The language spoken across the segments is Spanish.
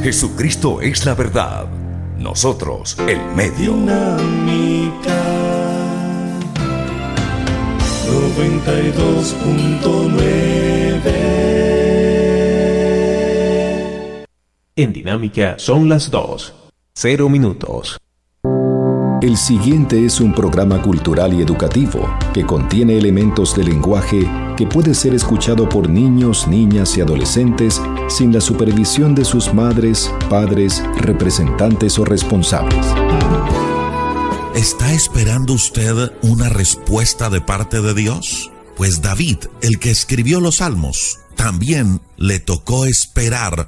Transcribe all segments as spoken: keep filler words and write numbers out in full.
Jesucristo es la verdad, nosotros el medio. Dinámica noventa y dos punto nueve. En Dinámica son las dos, cero minutos. El siguiente es un programa cultural y educativo que contiene elementos de lenguaje que puede ser escuchado por niños, niñas y adolescentes sin la supervisión de sus madres, padres, representantes o responsables. ¿Está esperando usted una respuesta de parte de Dios? Pues David, el que escribió los Salmos, también le tocó esperar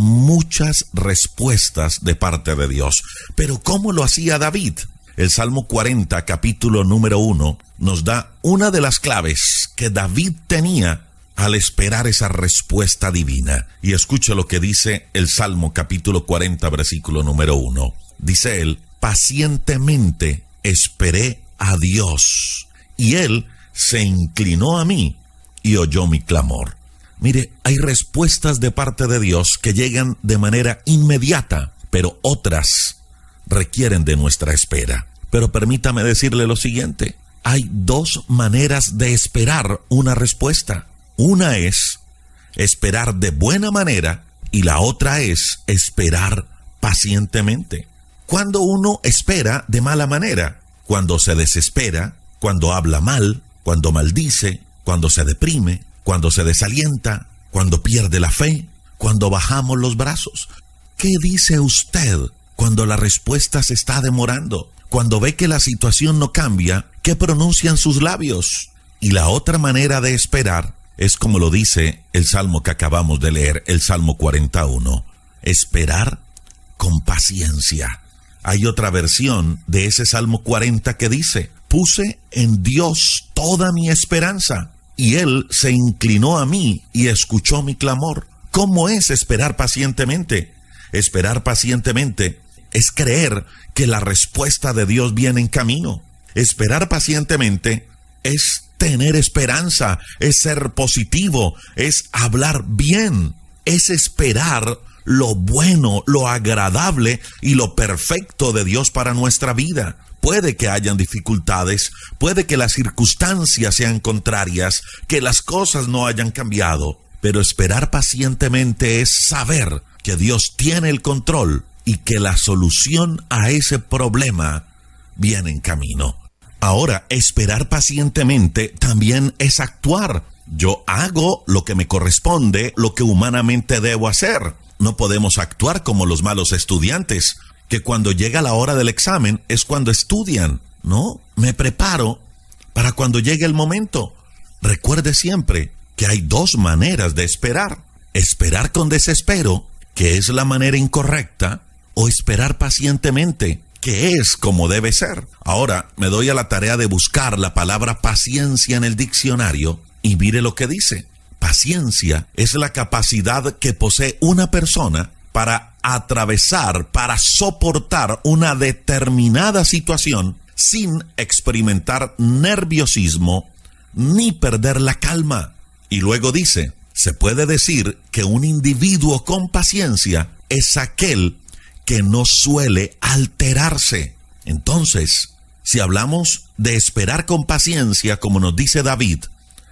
muchas respuestas de parte de Dios. Pero ¿cómo lo hacía David? El Salmo cuarenta, capítulo número uno, nos da una de las claves que David tenía al esperar esa respuesta divina. Y escuche lo que dice el Salmo capítulo cuarenta, versículo número uno. Dice él: pacientemente esperé a Dios, y Él se inclinó a mí y oyó mi clamor. Mire, hay respuestas de parte de Dios que llegan de manera inmediata, pero otras requieren de nuestra espera. Pero permítame decirle lo siguiente: hay dos maneras de esperar una respuesta. Una es esperar de buena manera y la otra es esperar pacientemente. Cuando uno espera de mala manera, cuando se desespera, cuando habla mal, cuando maldice, cuando se deprime, cuando se desalienta, cuando pierde la fe, cuando bajamos los brazos. ¿Qué dice usted cuando la respuesta se está demorando? Cuando ve que la situación no cambia, ¿qué pronuncian sus labios? Y la otra manera de esperar es como lo dice el Salmo que acabamos de leer, el Salmo cuarenta y uno. Esperar con paciencia. Hay otra versión de ese Salmo cuarenta que dice: puse en Dios toda mi esperanza, y Él se inclinó a mí y escuchó mi clamor. ¿Cómo es esperar pacientemente? Esperar pacientemente es creer que la respuesta de Dios viene en camino. Esperar pacientemente es tener esperanza, es ser positivo, es hablar bien, es esperar lo bueno, lo agradable y lo perfecto de Dios para nuestra vida. Puede que hayan dificultades, puede que las circunstancias sean contrarias, que las cosas no hayan cambiado, pero esperar pacientemente es saber que Dios tiene el control y que la solución a ese problema viene en camino. Ahora, esperar pacientemente también es actuar. Yo hago lo que me corresponde, lo que humanamente debo hacer. No podemos actuar como los malos estudiantes, que cuando llega la hora del examen es cuando estudian. No, me preparo para cuando llegue el momento. Recuerde siempre que hay dos maneras de esperar. Esperar con desespero, que es la manera incorrecta, o esperar pacientemente, que es como debe ser. Ahora me doy a la tarea de buscar la palabra paciencia en el diccionario y mire lo que dice. Paciencia es la capacidad que posee una persona para atravesar, para soportar una determinada situación sin experimentar nerviosismo ni perder la calma. Y luego dice, se puede decir que un individuo con paciencia es aquel que no suele alterarse. Entonces, si hablamos de esperar con paciencia, como nos dice David,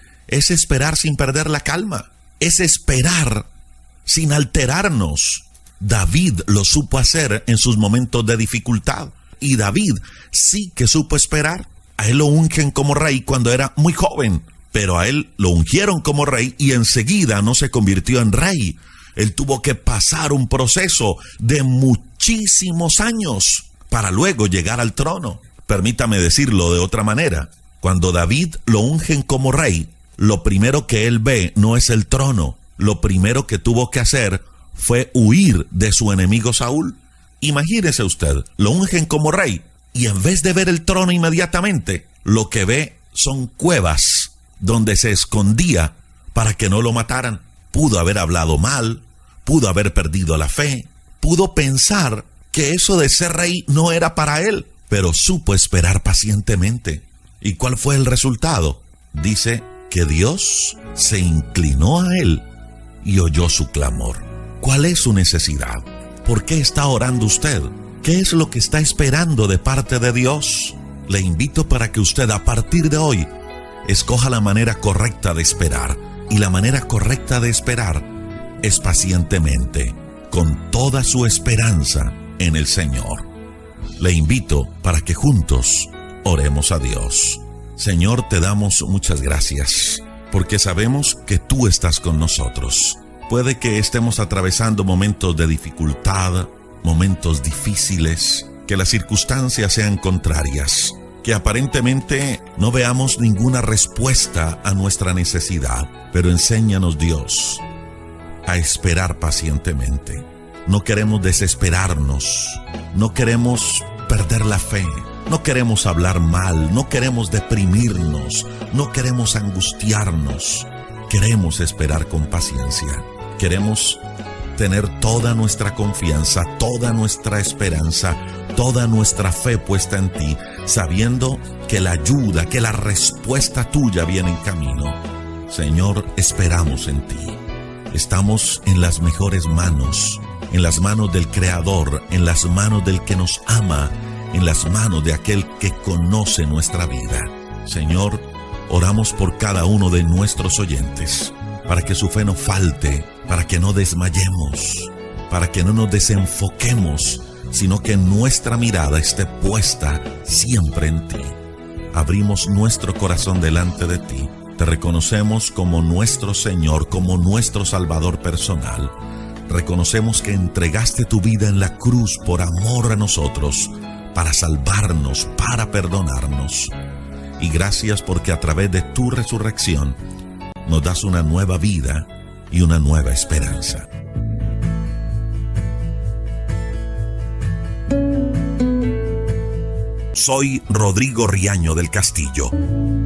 es esperar sin perder la calma, es esperar sin alterarnos. David lo supo hacer en sus momentos de dificultad, y David sí que supo esperar. A él lo ungen como rey cuando era muy joven, pero a él lo ungieron como rey y enseguida no se convirtió en rey. Él tuvo que pasar un proceso de muchísimos años para luego llegar al trono. Permítame decirlo de otra manera. Cuando David lo ungen como rey, lo primero que él ve no es el trono. Lo primero que tuvo que hacer fue huir de su enemigo Saúl. Imagínese usted, lo ungen como rey y en vez de ver el trono inmediatamente, lo que ve son cuevas donde se escondía para que no lo mataran. Pudo haber hablado mal, pudo haber perdido la fe, pudo pensar que eso de ser rey no era para él, pero supo esperar pacientemente. ¿Y cuál fue el resultado? Dice que Dios se inclinó a él y oyó su clamor. ¿Cuál es su necesidad? ¿por qué está orando usted? ¿Qué es lo que está esperando de parte de Dios? Le invito para que usted a partir de hoy escoja la manera correcta de esperar. Y la manera correcta de esperar es pacientemente, con toda su esperanza en el Señor. Le invito para que juntos oremos a Dios. Señor, te damos muchas gracias, porque sabemos que tú estás con nosotros. Puede que estemos atravesando momentos de dificultad, momentos difíciles, que las circunstancias sean contrarias, que aparentemente no veamos ninguna respuesta a nuestra necesidad, pero enséñanos, Dios, a esperar pacientemente. No queremos desesperarnos, no queremos perder la fe, no queremos hablar mal, no queremos deprimirnos, no queremos angustiarnos. Queremos esperar con paciencia, queremos tener toda nuestra confianza, toda nuestra esperanza, toda nuestra fe puesta en ti, sabiendo que la ayuda, que la respuesta tuya viene en camino. Señor, esperamos en ti. Estamos en las mejores manos, en las manos del Creador, en las manos del que nos ama, en las manos de aquel que conoce nuestra vida. Señor, oramos por cada uno de nuestros oyentes, para que su fe no falte, para que no desmayemos, para que no nos desenfoquemos, sino que nuestra mirada esté puesta siempre en ti. Abrimos nuestro corazón delante de ti. Te reconocemos como nuestro Señor, como nuestro Salvador personal. Reconocemos que entregaste tu vida en la cruz por amor a nosotros, para salvarnos, para perdonarnos. Y gracias porque a través de tu resurrección nos das una nueva vida y una nueva esperanza. Soy Rodrigo Riaño del Castillo.